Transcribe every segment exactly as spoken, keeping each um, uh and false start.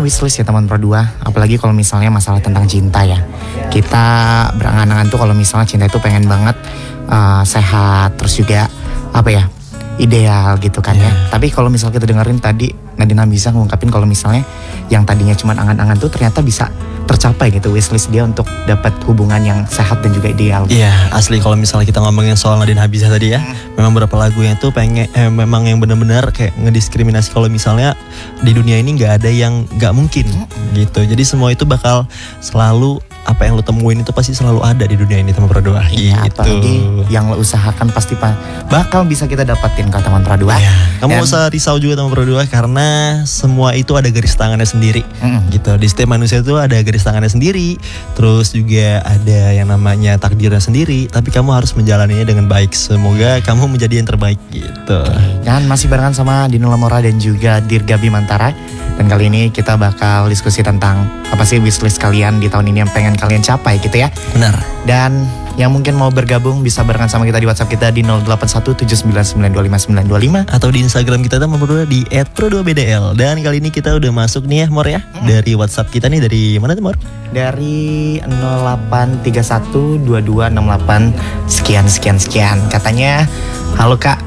wishlist ya teman Pro dua. Apalagi kalau misalnya masalah tentang cinta ya. Kita berangan-angan tuh kalau misalnya cinta itu pengen banget uh, sehat, terus juga apa ya, ideal gitu kan yeah. ya. Tapi kalau misalnya kita dengerin tadi Nadina bisa ngungkapin kalau misalnya yang tadinya cuma angan-angan tuh ternyata bisa tercapai gitu wishlist dia untuk dapat hubungan yang sehat dan juga ideal. Iya, yeah, asli kalau misalnya kita ngomongin soal Nadine Habisa tadi ya, hmm. memang beberapa lagu yang tuh pengen eh, memang yang benar-benar kayak ngediskriminasi kalau misalnya di dunia ini nggak ada yang nggak mungkin hmm. gitu. Jadi semua itu bakal selalu apa yang lo temuin itu pasti selalu ada di dunia ini teman Pro dua. Iya, gitu. Apalagi yang lo usahakan pasti bakal bisa kita dapatin ke teman Pro dua. Ya, kamu gak usah risau juga teman Pro dua karena semua itu ada garis tangannya sendiri. Mm. Gitu. Di setiap manusia itu ada garis tangannya sendiri. Terus juga ada yang namanya takdirnya sendiri. Tapi kamu harus menjalaninya dengan baik. Semoga kamu menjadi yang terbaik gitu. Dan masih barengan sama Dino Lamora dan juga Dirga Bimantara. Dan kali ini kita bakal diskusi tentang apa sih wishlist kalian di tahun ini yang pengen kalian capai gitu ya. Benar. Dan yang mungkin mau bergabung bisa barengan sama kita di WhatsApp kita di nol delapan satu tujuh sembilan sembilan dua lima sembilan dua lima atau di Instagram kita teman Pro dua di et pro dua b d l. Dan kali ini kita udah masuk nih ya Mor ya. Hmm. Dari WhatsApp kita nih dari mana tuh Mor? Dari nol delapan tiga satu dua dua enam delapan sekian sekian sekian. Katanya, "Halo Kak,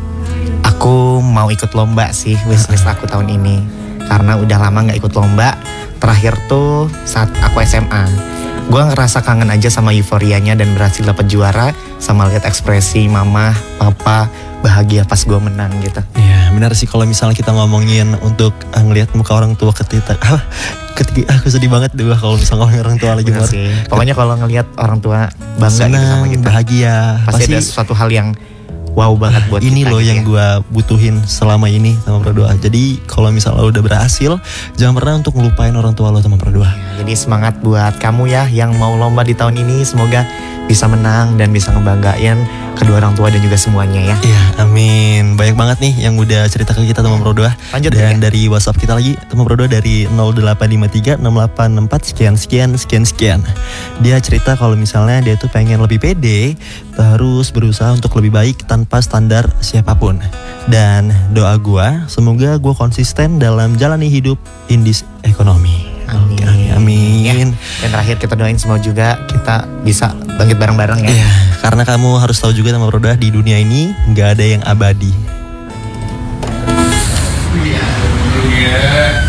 aku mau ikut lomba sih wishlist aku tahun ini. Karena udah lama gak ikut lomba. Terakhir tuh saat aku S M A. Gue ngerasa kangen aja sama euforianya dan berhasil dapat juara. Sama lihat ekspresi mama, papa bahagia pas gue menang gitu." Ya benar sih kalau misalnya kita ngomongin untuk uh, ngelihat muka orang tua ketika ah, ketika aku sedih banget deh kalau misalnya ngomongin orang tua lagi. Sih. Pokoknya kalau ngelihat orang tua bangga senang, gitu sama kita, bahagia, pasti, pasti ada sesuatu hal yang wow banget buat ini kita. Loh yang gue butuhin selama ini sama Pro dua. Jadi kalau misalnya lo udah berhasil, jangan pernah untuk ngelupain orang tua lo sama Pro dua. Jadi semangat buat kamu ya yang mau lomba di tahun ini. Semoga bisa menang dan bisa ngebanggain kedua orang tua dan juga semuanya ya. Iya, amin. Banyak banget nih yang udah cerita ke kita teman Pro dua. Lanjut dan ya. Dari WhatsApp kita lagi teman Pro dua dari nol delapan lima tiga enam delapan enam empat sekian sekian sekian sekian. Dia cerita kalau misalnya dia tuh pengen lebih pede, terus berusaha untuk lebih baik tanpa standar siapapun. Dan doa gua semoga gua konsisten dalam jalani hidup in this economy. Amin. Amin. Amin. Ya. Dan terakhir kita doain semua juga kita bisa bangkit bareng-bareng ya. Iya, karena kamu harus tahu juga teman Pro dua di dunia ini nggak ada yang abadi. Yeah.